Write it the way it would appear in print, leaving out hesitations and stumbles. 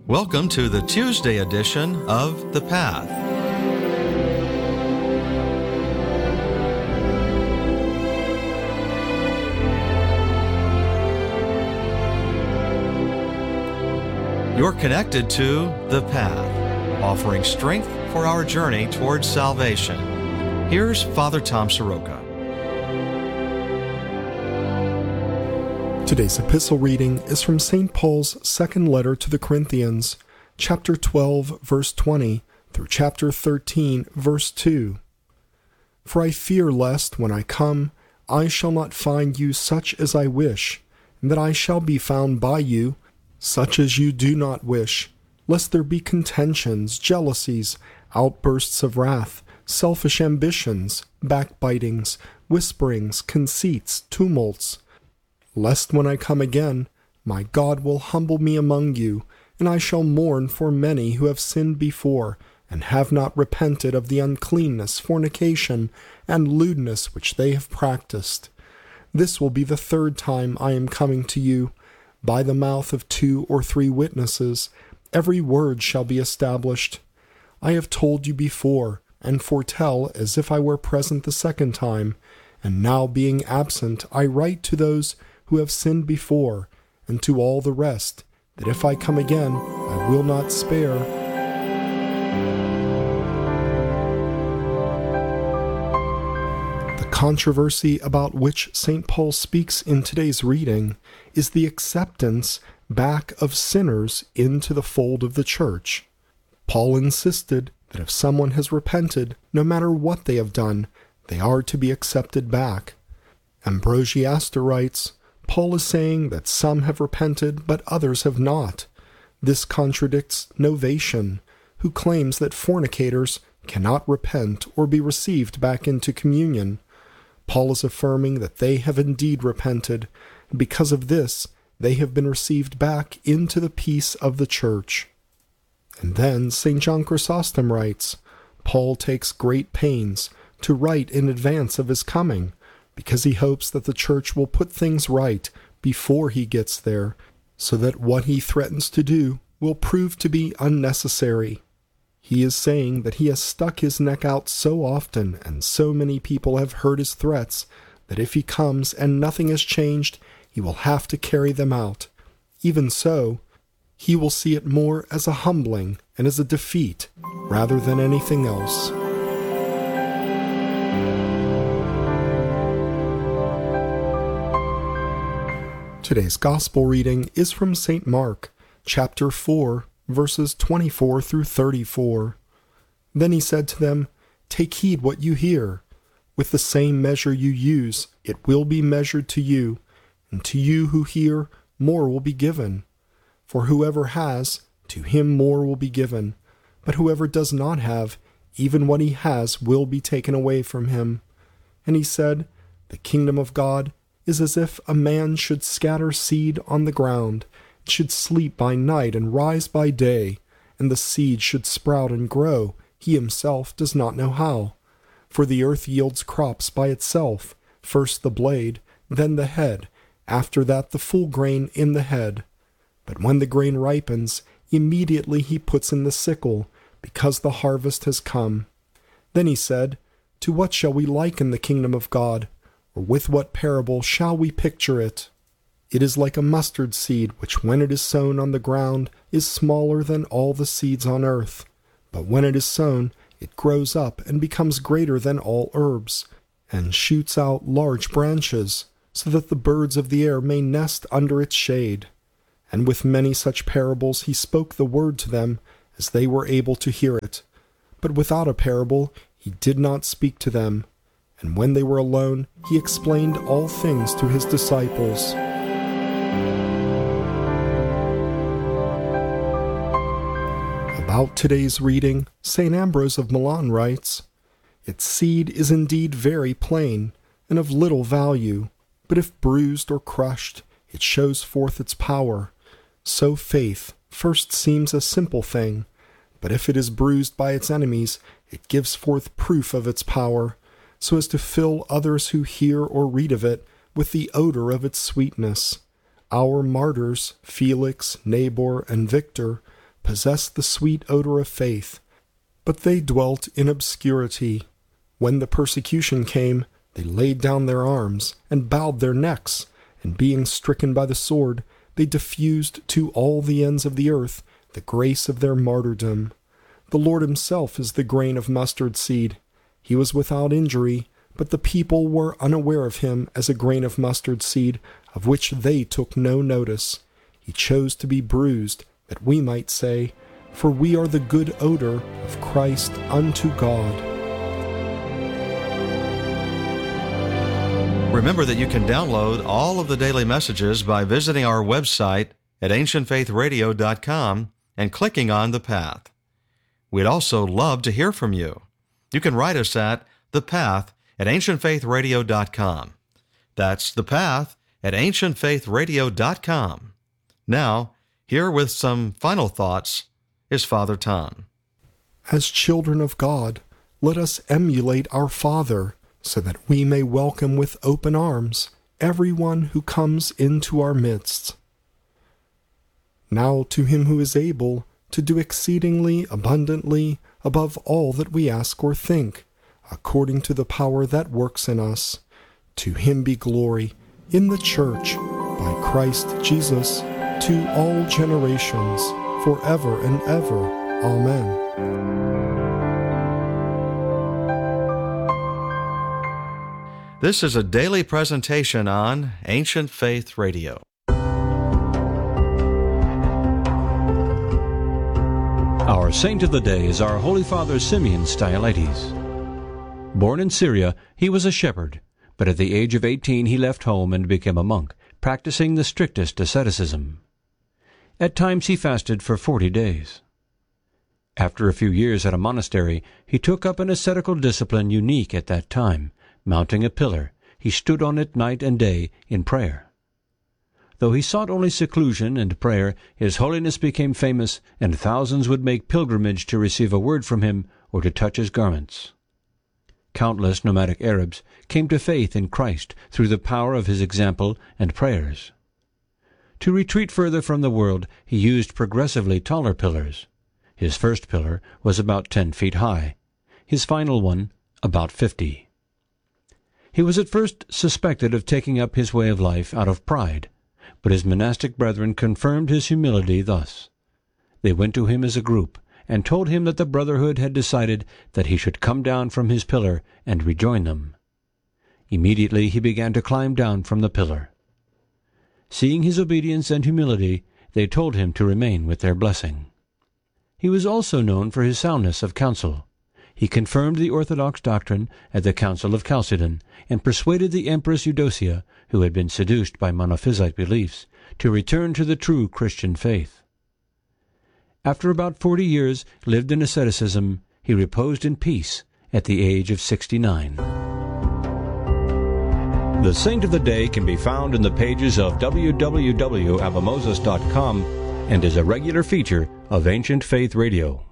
Welcome to the Tuesday edition of The Path. You're connected to The Path, offering strength for our journey towards salvation. Here's Father Tom Soroka. Today's epistle reading is from St. Paul's second letter to the Corinthians, chapter 12, verse 20, through chapter 13, verse 2. For I fear lest, when I come, I shall not find you such as I wish, and that I shall be found by you, such as you do not wish, lest there be contentions, jealousies, outbursts of wrath, selfish ambitions, backbitings, whisperings, conceits, tumults, lest when I come again, my God will humble me among you, and I shall mourn for many who have sinned before, and have not repented of the uncleanness, fornication, and lewdness which they have practiced. This will be the third time I am coming to you. By the mouth of 2 or 3 witnesses, every word shall be established. I have told you before, and foretell as if I were present the second time, and now being absent, I write to those who have sinned before, and to all the rest, that if I come again, I will not spare. The controversy about which St. Paul speaks in today's reading is the acceptance back of sinners into the fold of the church. Paul insisted that if someone has repented, no matter what they have done, they are to be accepted back. Ambrosiaster writes, Paul is saying that some have repented, but others have not. This contradicts Novatian, who claims that fornicators cannot repent or be received back into communion. Paul is affirming that they have indeed repented, and because of this, they have been received back into the peace of the church. And then St. John Chrysostom writes, Paul takes great pains to write in advance of his coming, because he hopes that the church will put things right before he gets there, so that what he threatens to do will prove to be unnecessary. He is saying that he has stuck his neck out so often, and so many people have heard his threats, that if he comes and nothing has changed, he will have to carry them out. Even so, he will see it more as a humbling and as a defeat, rather than anything else. Today's Gospel reading is from St. Mark, chapter 4, verses 24 through 34. Then he said to them, Take heed what you hear. With the same measure you use, it will be measured to you, and to you who hear, more will be given. For whoever has, to him more will be given, but whoever does not have, even what he has will be taken away from him. And he said, The kingdom of God is as if a man should scatter seed on the ground, should sleep by night and rise by day, and the seed should sprout and grow, he himself does not know how. For the earth yields crops by itself, first the blade, then the head, after that the full grain in the head. But when the grain ripens, immediately he puts in the sickle, because the harvest has come. Then he said, To what shall we liken the kingdom of God? Or with what parable shall we picture it? It is like a mustard seed, which when it is sown on the ground is smaller than all the seeds on earth. But when it is sown, it grows up and becomes greater than all herbs, and shoots out large branches, so that the birds of the air may nest under its shade. And with many such parables he spoke the word to them, as they were able to hear it. But without a parable he did not speak to them. And when they were alone, he explained all things to his disciples. About today's reading, St. Ambrose of Milan writes, Its seed is indeed very plain, and of little value, but if bruised or crushed, it shows forth its power. So faith first seems a simple thing, but if it is bruised by its enemies, it gives forth proof of its power, so as to fill others who hear or read of it with the odor of its sweetness. Our martyrs, Felix, Nabor, and Victor, possessed the sweet odor of faith, but they dwelt in obscurity. When the persecution came, they laid down their arms and bowed their necks, and being stricken by the sword, they diffused to all the ends of the earth the grace of their martyrdom. The Lord himself is the grain of mustard seed. He was without injury, but the people were unaware of him as a grain of mustard seed, of which they took no notice. He chose to be bruised, that we might say, for we are the good odor of Christ unto God. Remember that you can download all of the daily messages by visiting our website at ancientfaithradio.com and clicking on The Path. We'd also love to hear from you. You can write us at The Path at ancientfaithradio.com. That's The Path at ancientfaithradio.com. Now, here with some final thoughts is Father Tom. As children of God, let us emulate our Father, so that we may welcome with open arms everyone who comes into our midst. Now to him who is able to do exceedingly abundantly above all that we ask or think, according to the power that works in us, to him be glory in the Church by Christ Jesus to all generations, forever and ever. Amen. This is a daily presentation on Ancient Faith Radio. Our saint of the day is our Holy Father Simeon Stylites. Born in Syria, he was a shepherd, but at the age of 18 he left home and became a monk, practicing the strictest asceticism. At times he fasted for 40 days. After a few years at a monastery, he took up an ascetical discipline unique at that time. Mounting a pillar, he stood on it night and day in prayer. Though he sought only seclusion and prayer, his holiness became famous, and thousands would make pilgrimage to receive a word from him or to touch his garments. Countless nomadic Arabs came to faith in Christ through the power of his example and prayers. To retreat further from the world, he used progressively taller pillars. His first pillar was about 10 feet high, his final one about 50. He was at first suspected of taking up his way of life out of pride, but his monastic brethren confirmed his humility thus. They went to him as a group, and told him that the brotherhood had decided that he should come down from his pillar and rejoin them. Immediately he began to climb down from the pillar. Seeing his obedience and humility, they told him to remain with their blessing. He was also known for his soundness of counsel. He confirmed the orthodox doctrine at the Council of Chalcedon, and persuaded the Empress Eudocia, who had been seduced by Monophysite beliefs, to return to the true Christian faith. After about 40 years lived in asceticism, he reposed in peace at the age of 69. The Saint of the Day can be found in the pages of www.abimoses.com and is a regular feature of Ancient Faith Radio.